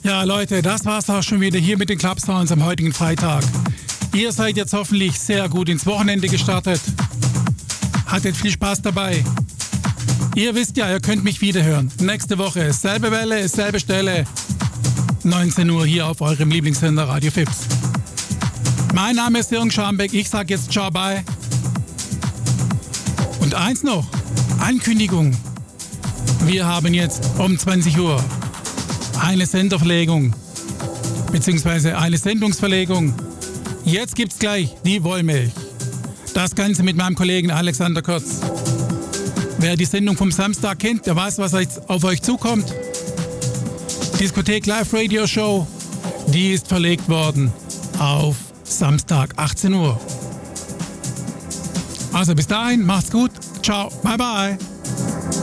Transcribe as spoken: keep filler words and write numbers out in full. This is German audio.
Ja, Leute, das war's auch schon wieder hier mit den Club Sounds am heutigen Freitag. Ihr seid jetzt hoffentlich sehr gut ins Wochenende gestartet. Hattet viel Spaß dabei. Ihr wisst ja, ihr könnt mich wiederhören. Nächste Woche, selbe Welle, selbe Stelle. neunzehn Uhr hier auf eurem Lieblingssender Radio Fips. Mein Name ist Jürgen Schambeck. Ich sag jetzt ciao, bye. Und eins noch. Ankündigung. Wir haben jetzt um zwanzig Uhr eine Senderverlegung. Beziehungsweise eine Sendungsverlegung. Jetzt gibt's gleich die Wollmilch. Das Ganze mit meinem Kollegen Alexander Kurz. Wer die Sendung vom Samstag kennt, der weiß, was auf euch zukommt. Diskothek Live Radio Show, die ist verlegt worden auf Samstag, achtzehn Uhr. Also bis dahin, macht's gut. Ciao, bye bye.